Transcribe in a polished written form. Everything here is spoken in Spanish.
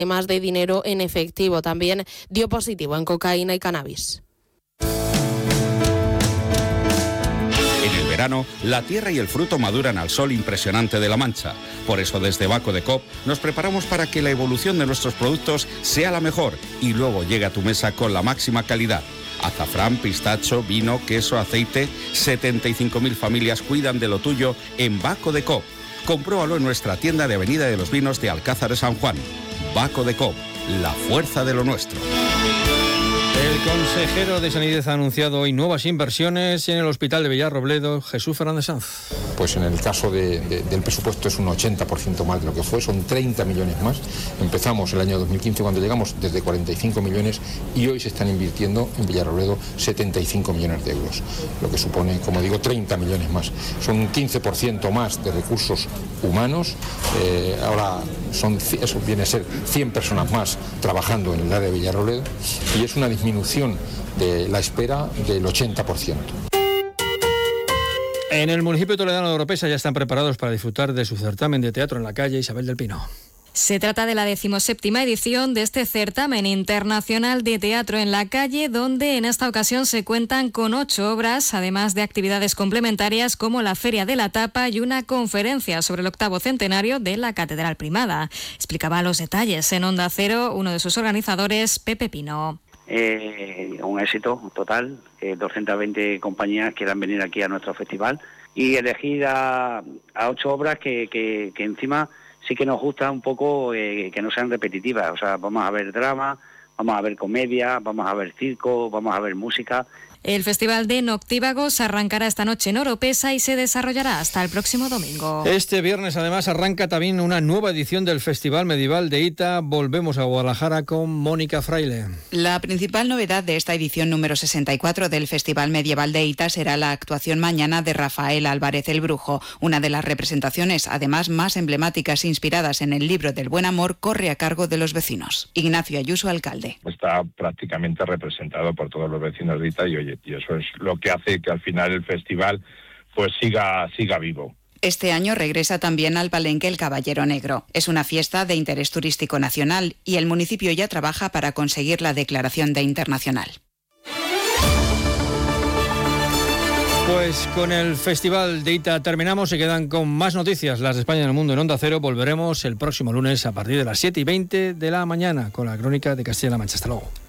además de dinero en efectivo. También dio positivo en cocaína y cannabis. En el verano, la tierra y el fruto maduran al sol impresionante de La Mancha. Por eso desde Baco de Coop nos preparamos para que la evolución de nuestros productos sea la mejor y luego llegue a tu mesa con la máxima calidad. Azafrán, pistacho, vino, queso, aceite. 75.000 familias cuidan de lo tuyo en Baco de Coop. Compruébalo en nuestra tienda de Avenida de los Vinos de Alcázar de San Juan. Baco de Coop, la fuerza de lo nuestro. El consejero de Sanidad ha anunciado hoy nuevas inversiones en el Hospital de Villarrobledo. Jesús Fernández Sanz. Pues en el caso del presupuesto es un 80% más de lo que fue, son 30 millones más. Empezamos el año 2015 cuando llegamos desde 45 millones y hoy se están invirtiendo en Villarrobledo 75 millones de euros, lo que supone, como digo, 30 millones más. Son un 15% más de recursos humanos, ahora eso viene a ser 100 personas más trabajando en el área de Villarrobledo y es una disminución de la espera del 80%. En el municipio toledano de Oropesa ya están preparados para disfrutar de su certamen de teatro en la calle Isabel del Pino. Se trata de la 17ª edición de este certamen internacional de teatro en la calle, donde en esta ocasión se cuentan con 8 obras, además de actividades complementarias como la Feria de la Tapa y una conferencia sobre el 8º centenario de la Catedral Primada. Explicaba los detalles en Onda Cero uno de sus organizadores, Pepe Pino. Un éxito total, 220 compañías quieran venir aquí a nuestro festival y elegir a 8 obras que encima sí que nos gusta un poco que no sean repetitivas. O sea, vamos a ver drama, vamos a ver comedia, vamos a ver circo, vamos a ver música. El Festival de Noctívagos arrancará esta noche en Oropesa y se desarrollará hasta el próximo domingo. Este viernes además arranca también una nueva edición del Festival Medieval de Ita. Volvemos a Guadalajara con Mónica Fraile. La principal novedad de esta edición número 64 del Festival Medieval de Ita será la actuación mañana de Rafael Álvarez el Brujo. Una de las representaciones, además más emblemáticas inspiradas en el libro del Buen Amor, corre a cargo de los vecinos. Ignacio Ayuso, alcalde. Está prácticamente representado por todos los vecinos de Ita y eso es lo que hace que al final el festival pues siga vivo. Este año regresa también al Palenque el Caballero Negro. Es una fiesta de interés turístico nacional y el municipio ya trabaja para conseguir la declaración de internacional. Pues con el Festival de Ita terminamos. Se quedan con más noticias, las de España y el mundo en Onda Cero. Volveremos el próximo lunes a partir de las 7:20 de la mañana con la crónica de Castilla-La Mancha. Hasta luego.